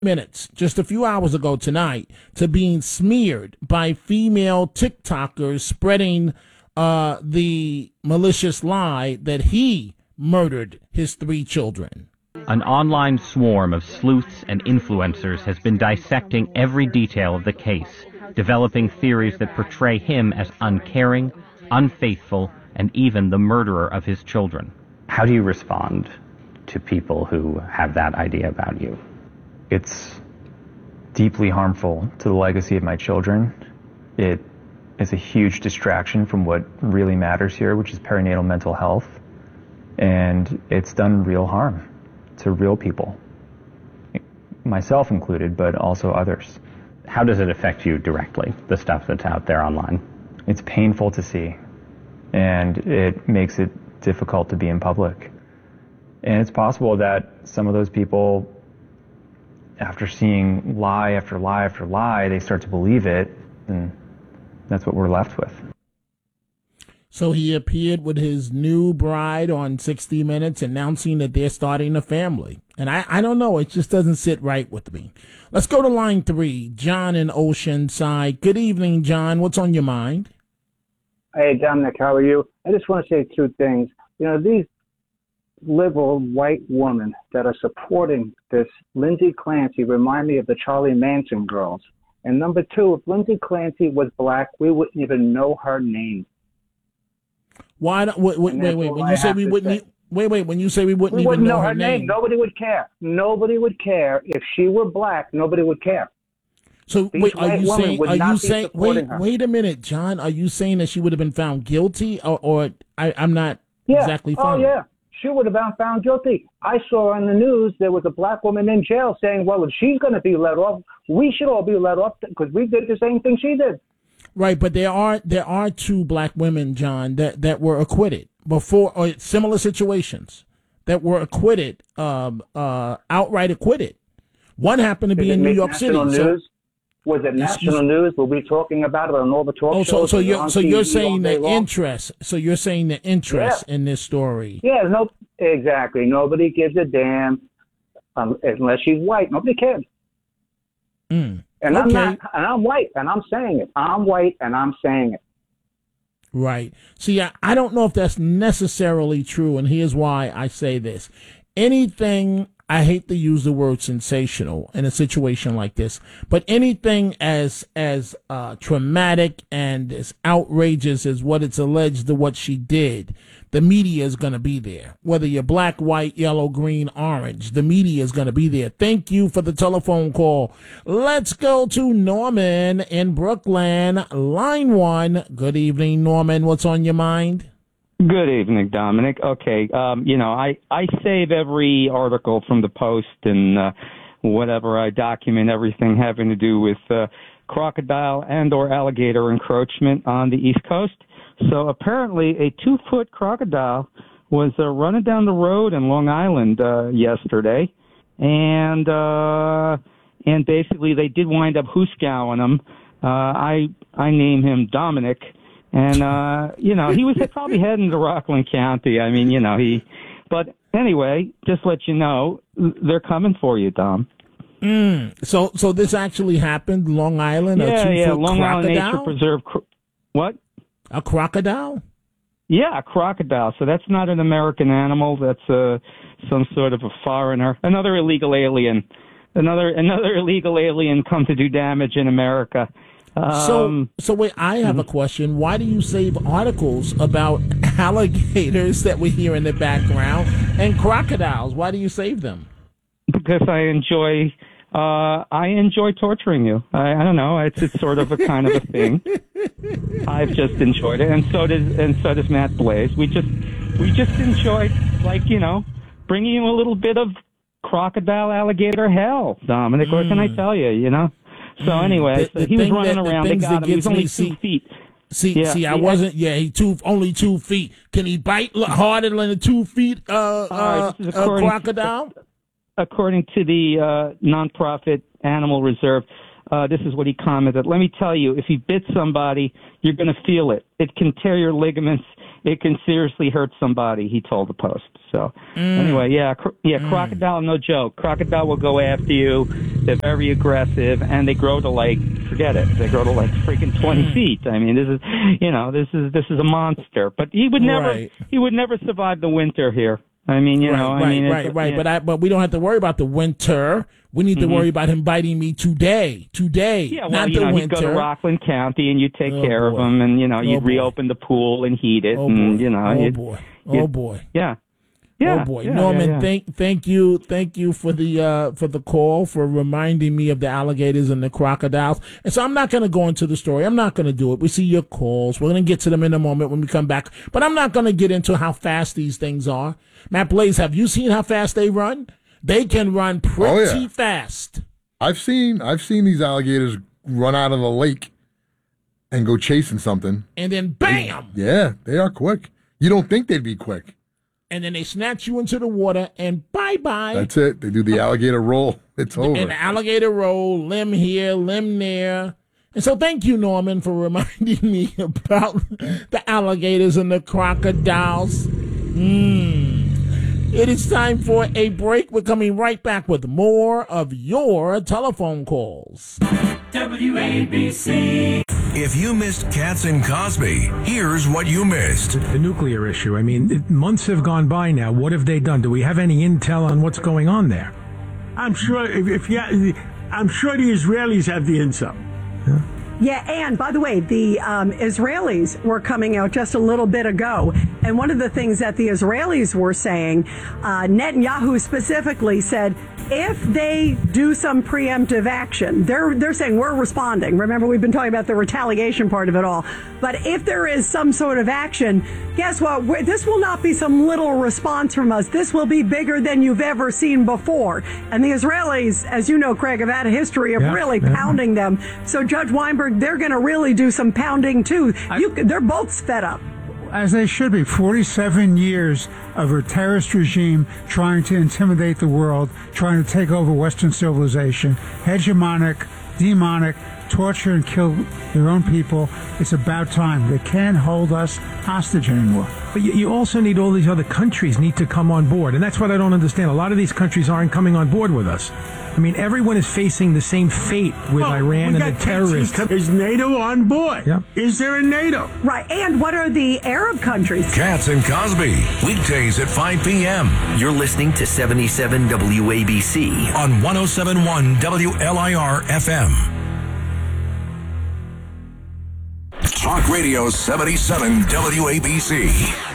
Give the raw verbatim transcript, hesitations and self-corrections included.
minutes, just a few hours ago tonight, to being smeared by female TikTokers spreading uh, the malicious lie that he murdered his three children. An online swarm of sleuths and influencers has been dissecting every detail of the case, developing theories that portray him as uncaring, unfaithful, and even the murderer of his children. How do you respond to people who have that idea about you? It's deeply harmful to the legacy of my children. It is a huge distraction from what really matters here, which is perinatal mental health. And it's done real harm to real people, myself included, but also others. How does it affect you directly, the stuff that's out there online? It's painful to see, and it makes it difficult to be in public. And it's possible that some of those people, after seeing lie after lie after lie, they start to believe it, and that's what we're left with. So he appeared with his new bride on sixty minutes announcing that they're starting a family. And I, I don't know, it just doesn't sit right with me. Let's go to line three, John in Oceanside. Good evening, John. What's on your mind? Hey, Dominic, how are you? I just want to say two things. You know, these liberal white women that are supporting this Lindsay Clancy remind me of the Charlie Manson girls. And number two, if Lindsay Clancy was black, we wouldn't even know her name. Why? Don't, wait, wait, wait, wait. When you say we wouldn't, e- wait, wait. When you say we wouldn't we even wouldn't know, know her, her name. name, nobody would care. Nobody would care if she were black. Nobody would care. So These wait, are you saying? Are you saying? Wait, her. wait a minute, John. Are you saying that she would have been found guilty, or, or I, I'm not yeah. exactly Oh following. yeah, she would have been found guilty. I saw on the news there was a black woman in jail saying, "Well, if she's going to be let off, we should all be let off because we did the same thing she did." Right, but there are there are two black women, John, that, that were acquitted before, or similar situations that were acquitted, um, uh, outright acquitted. One happened to be Did in it New make York national City. News? So, was it national news? Were we talking about it on all the talk oh, so shows? so you're so you're saying the long? interest. So you're saying the interest Yeah. in this story. Yeah, no, exactly. Nobody gives a damn um, unless she's white. Nobody cares. Mm. And okay. I'm not, and I'm white, and I'm saying it. I'm white, and I'm saying it. Right. See, I, I don't know if that's necessarily true, and here's why I say this. Anything, I hate to use the word sensational in a situation like this, but anything as as uh, traumatic and as outrageous as what it's alleged to what she did, the media is going to be there. Whether you're black, white, yellow, green, orange, the media is going to be there. Thank you for the telephone call. Let's go to Norman in Brooklyn, line one. Good evening, Norman. What's on your mind? Good evening, Dominic. Okay, um, you know, I, I save every article from the Post and uh, whatever. I document everything having to do with uh, crocodile and or alligator encroachment on the East Coast. So apparently a two-foot crocodile was uh, running down the road in Long Island uh, yesterday, and uh, and basically they did wind up hoosgowing him. Uh, I I name him Dominic, and uh, you know he was probably heading to Rockland County. I mean, you know he, but anyway, just let you know they're coming for you, Dom. Mm. So so this actually happened, Long Island. Yeah, a two-foot yeah, Long crocodile? Island Nature Preserve. Cro- what? A crocodile? Yeah, a crocodile. So that's not an American animal. That's uh, some sort of a foreigner, another illegal alien, another another illegal alien come to do damage in America. Um, so, so wait, I have a question. Why do you save articles about alligators that we hear in the background and crocodiles? Why do you save them? Because I enjoy. Uh, I enjoy torturing you. I, I don't know. It's it's sort of a kind of a thing. I've just enjoyed it, and so does and so does Matt Blaze. We just we just enjoyed, like you know, bringing you a little bit of crocodile alligator hell, Dominic. Mm. What can I tell you? You know. So anyway, the, so he was running that, around. They got him. He was only me, two see, feet. See, yeah, see, I yeah. wasn't. Yeah, he two only two feet. Can he bite harder than a two feet uh, uh, right, uh, crocodile? According to the uh, nonprofit Animal Reserve, uh, this is what he commented. Let me tell you, if he bit somebody, you're going to feel it. It can tear your ligaments it can seriously hurt somebody, he told the Post. So Mm. anyway, yeah, cr- yeah, Mm. crocodile, no joke. Crocodile will go after you. They're very aggressive, and they grow to like, forget it, they grow to like freaking twenty Mm. feet. I mean, this is, you know, this is this is a monster. But he would never, Right. he would never survive the winter here. I mean, you right, know, right, I mean, right, it's, right. yeah. But I, but we don't have to worry about the winter. We need to Mhm. worry about him biting me today, today, Yeah, well, not you the know, winter. he'd go to Rockland County and you'd take Oh, care boy. of him, and you know, Oh, you'd boy. reopen the pool and heat it, oh and boy, you know, oh you'd, boy, oh you'd- boy. yeah, yeah. Oh boy, yeah, Norman, yeah, yeah. thank thank you, thank you for the uh, for the call, for reminding me of the alligators and the crocodiles. And so I'm not going to go into the story. I'm not going to do it. We see your calls. We're going to get to them in a moment when we come back. But I'm not going to get into how fast these things are. Matt Blaze, have you seen how fast they run? They can run pretty Oh, yeah. fast. I've seen I've seen these alligators run out of the lake and go chasing something. And then bam, Yeah, they are quick. You don't think they'd be quick. and then they snatch you into the water, and bye bye. That's it. They do the alligator roll. It's over. An alligator roll, limb here, limb there. And so thank you, Norman, for reminding me about the alligators and the crocodiles. Mm. It is time for a break. We're coming right back with more of your telephone calls. W A B C. If you missed Katz and Cosby, here's what you missed. The nuclear issue. I mean, it, months have gone by now. What have they done? Do we have any intel on what's going on there? I'm sure if, if you, I'm sure the Israelis have the intel. Yeah. Yeah, and by the way, the um, Israelis were coming out just a little bit ago, and one of the things that the Israelis were saying, uh, Netanyahu specifically said, if they do some preemptive action, they're they're saying we're responding. Remember, we've been talking about the retaliation part of it all. But if there is some sort of action, guess what? We're, this will not be some little response from us. This will be bigger than you've ever seen before. And the Israelis, as you know, Craig, have had a history of Yeah, really yeah. pounding them. So Judge Weinberg, they're going to really do some pounding too. You, they're both fed up. As they should be. forty-seven years of a terrorist regime trying to intimidate the world, trying to take over Western civilization, hegemonic, demonic, torture and kill their own people. It's about time. They can't hold us hostage anymore. But you, you also need all these other countries need to come on board. And that's what I don't understand. A lot of these countries aren't coming on board with us. I mean, everyone is facing the same fate with Well, Iran we and got the terrorists. Is NATO on board? Yeah. Is there a NATO? Right. And what are the Arab countries? Katz and Cosby, weekdays at five p.m. You're listening to seventy-seven W A B C on one oh seven point one W L I R F M. Talk Radio seventy-seven W A B C.